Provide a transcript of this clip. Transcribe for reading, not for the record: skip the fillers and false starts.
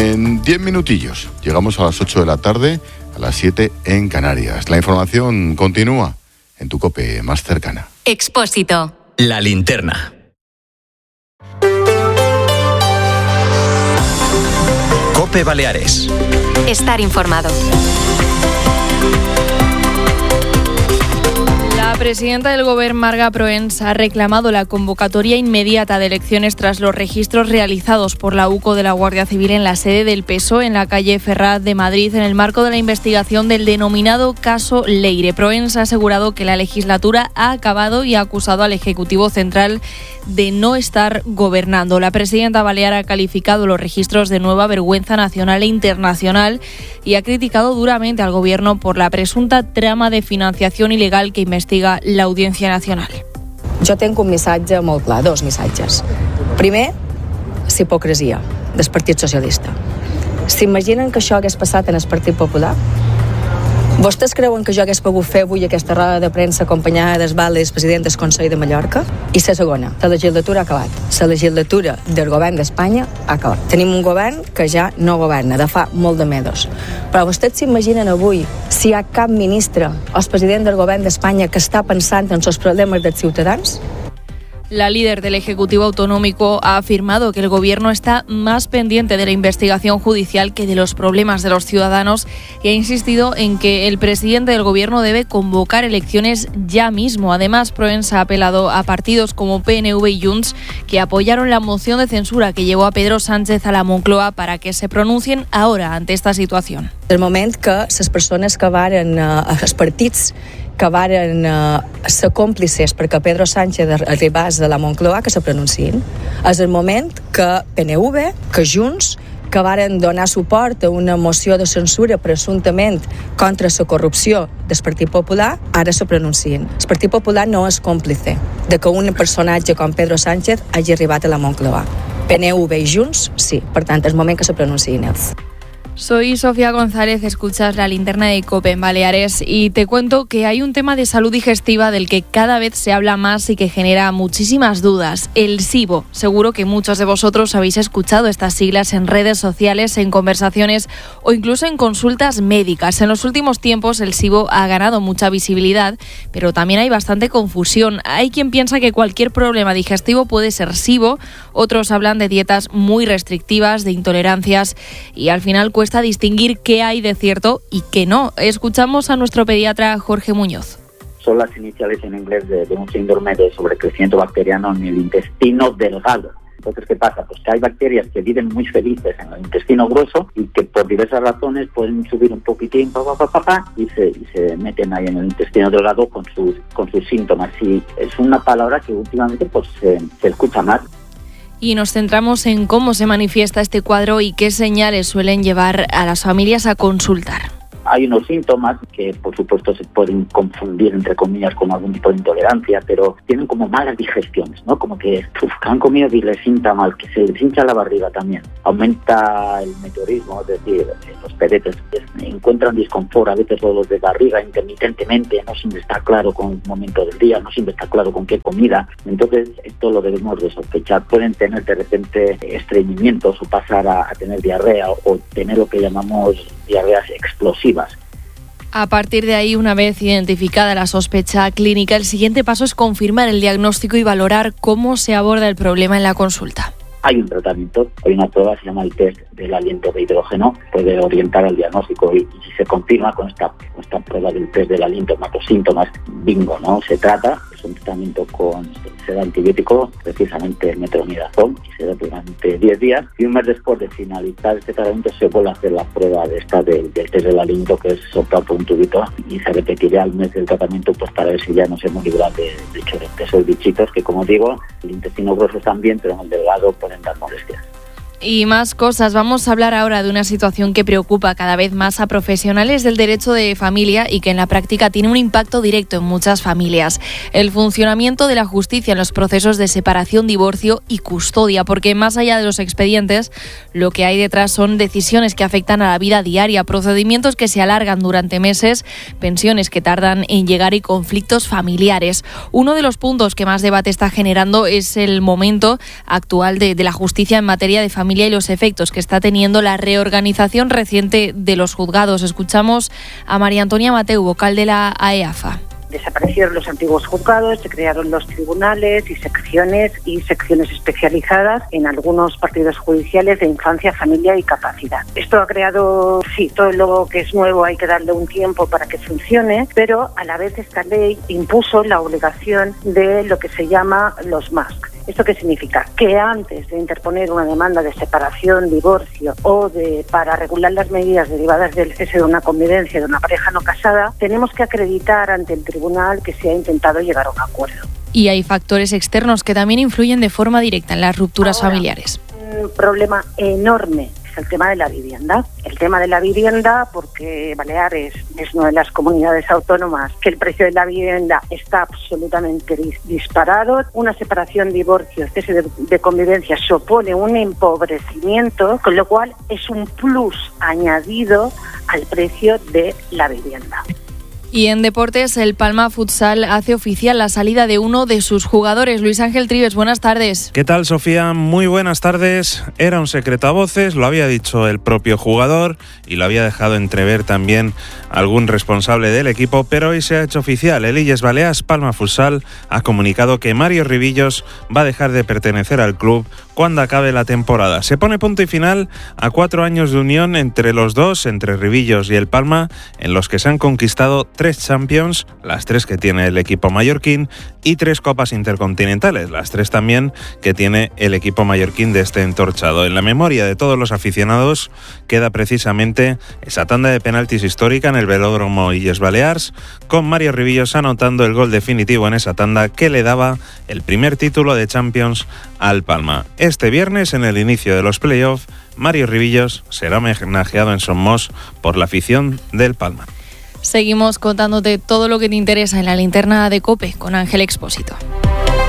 En 10 minutillos llegamos a las 8 de la tarde, a las 7 en Canarias. La información continúa en tu COPE más cercana. Expósito. La linterna. COPE Baleares. Estar informado. La presidenta del Govern, Marga Proens, ha reclamado la convocatoria inmediata de elecciones tras los registros realizados por la UCO de la Guardia Civil en la sede del PSOE en la calle Ferraz de Madrid en el marco de la investigación del denominado caso Leire. Proens ha asegurado que la legislatura ha acabado y ha acusado al Ejecutivo Central de no estar gobernando. La presidenta balear ha calificado los registros de nueva vergüenza nacional e internacional y ha criticado duramente al Gobierno por la presunta trama de financiación ilegal que investiga la Audiencia Nacional. Jo tinc un missatge molt clar, dos missatges. Primer, l'hipocresia del Partit Socialista. S'imaginen que això hagués passat en el Partit Popular? Vostès creuen que jo hagués pogut fer avui aquesta roda de premsa acompanyada del vàlid president del Consell de Mallorca? I la segona, la legislatura ha acabat. La legislatura del govern d'Espanya ha acabat. Tenim un govern que ja no governa, de fa molt de mesos. Però vostès s'imaginen avui si hi ha cap ministre o el president del govern d'Espanya que està pensant en els problemes dels ciutadans? La líder del Ejecutivo Autonómico ha afirmado que el Gobierno está más pendiente de la investigación judicial que de los problemas de los ciudadanos y ha insistido en que el presidente del Gobierno debe convocar elecciones ya mismo. Además, Proens ha apelado a partidos como PNV y Junts que apoyaron la moción de censura que llevó a Pedro Sánchez a la Moncloa para que se pronuncien ahora ante esta situación. El moment que les persones que varen, els partits que varen ser còmplices perquè Pedro Sánchez arribés a la Moncloa, que se pronunciïn. És el moment que PNV, que Junts, que varen donar suport a una moció de censura presumptament contra la corrupció del Partit Popular, ara se pronunciïn. El Partit Popular no és còmplice de que un personatge com Pedro Sánchez hagi arribat a la Moncloa. PNV i Junts, sí. Per tant, és el moment que se pronunciïn ells. Soy Sofía González, escuchas la linterna de COPE en Baleares y te cuento que hay un tema de salud digestiva del que cada vez se habla más y que genera muchísimas dudas, el SIBO. Seguro que muchos de vosotros habéis escuchado estas siglas en redes sociales, en conversaciones o incluso en consultas médicas. En los últimos tiempos el SIBO ha ganado mucha visibilidad, pero también hay bastante confusión. Hay quien piensa que cualquier problema digestivo puede ser SIBO, otros hablan de dietas muy restrictivas, de intolerancias y al final cuesta distinguir qué hay de cierto y qué no. Escuchamos a nuestro pediatra Jorge Muñoz. Son las iniciales en inglés de un síndrome de sobrecrecimiento bacteriano en el intestino delgado. Entonces, ¿qué pasa? Pues que hay bacterias que viven muy felices en el intestino grueso y que por diversas razones pueden subir un poquitín y se meten ahí en el intestino delgado con sus síntomas. Y es una palabra que últimamente pues se escucha más. Y nos centramos en cómo se manifiesta este cuadro y qué señales suelen llevar a las familias a consultar. Hay unos síntomas que, por supuesto, se pueden confundir, entre comillas, con algún tipo de intolerancia, pero tienen como malas digestiones, ¿no? Como que han comido y les sienta mal, que se les hincha la barriga también. Aumenta el meteorismo, es decir, los pedetes encuentran disconfort, a veces dolor de barriga intermitentemente, no siempre está claro con el momento del día, no siempre está claro con qué comida. Entonces, esto lo debemos de sospechar. Pueden tener de repente estreñimientos o pasar a tener diarrea o tener lo que llamamos diarreas explosivas. A partir de ahí, una vez identificada la sospecha clínica, el siguiente paso es confirmar el diagnóstico y valorar cómo se aborda el problema en la consulta. Hay un tratamiento, hay una prueba, se llama el test del aliento de hidrógeno, puede orientar al diagnóstico y si se confirma con esta prueba del test del aliento, más los síntomas, bingo, ¿no? Se trata, es un tratamiento se da antibiótico, precisamente el metronidazol, y se da durante 10 días y un mes después de finalizar este tratamiento se vuelve a hacer la prueba del test del aliento, que es soplado por un tubito, y se repetirá al mes del tratamiento pues para ver si ya nos hemos librado de esos bichitos que, como digo, el intestino grueso también, pero en el delgado pueden dar molestias. Y más cosas. Vamos a hablar ahora de una situación que preocupa cada vez más a profesionales del derecho de familia y que en la práctica tiene un impacto directo en muchas familias. El funcionamiento de la justicia en los procesos de separación, divorcio y custodia, porque más allá de los expedientes, lo que hay detrás son decisiones que afectan a la vida diaria, procedimientos que se alargan durante meses, pensiones que tardan en llegar y conflictos familiares. Uno de los puntos que más debate está generando es el momento actual de la justicia en materia de familia familia y los efectos que está teniendo la reorganización reciente de los juzgados. Escuchamos a María Antonia Mateu, vocal de la AEAFA. Desaparecieron los antiguos juzgados, se crearon los tribunales y secciones especializadas en algunos partidos judiciales de infancia, familia y capacidad. Esto ha creado, todo lo que es nuevo hay que darle un tiempo para que funcione, pero a la vez esta ley impuso la obligación de lo que se llama los MASC. ¿Esto qué significa? Que antes de interponer una demanda de separación, divorcio para regular las medidas derivadas del cese de una convivencia de una pareja no casada, tenemos que acreditar ante el tribunal que se ha intentado llegar a un acuerdo. Y hay factores externos que también influyen de forma directa en las rupturas familiares. Un problema enorme es el tema de la vivienda. El tema de la vivienda, porque Baleares es una de las comunidades autónomas que el precio de la vivienda está absolutamente disparado. Una separación, divorcio, cese de convivencia supone un empobrecimiento, con lo cual es un plus añadido al precio de la vivienda. Y en deportes, el Palma Futsal hace oficial la salida de uno de sus jugadores. Luis Ángel Trives, buenas tardes. ¿Qué tal, Sofía? Muy buenas tardes. Era un secreto a voces, lo había dicho el propio jugador y lo había dejado entrever también algún responsable del equipo, pero hoy se ha hecho oficial. El Illes Balears Palma Futsal ha comunicado que Mario Rivillos va a dejar de pertenecer al club cuando acabe la temporada. Se pone punto y final a 4 años de unión entre los dos, entre Rivillos y el Palma, en los que se han conquistado 3 Champions, las 3 que tiene el equipo mallorquín, y 3 Copas Intercontinentales, las 3 también que tiene el equipo mallorquín de este entorchado. En la memoria de todos los aficionados queda precisamente esa tanda de penaltis histórica en el velódromo Illes Balears, con Mario Rivillos anotando el gol definitivo en esa tanda que le daba el primer título de Champions al Palma. Este viernes, en el inicio de los playoffs, Mario Rivillos será homenajeado en Somos por la afición del Palma. Seguimos contándote todo lo que te interesa en la linterna de COPE con Ángel Expósito.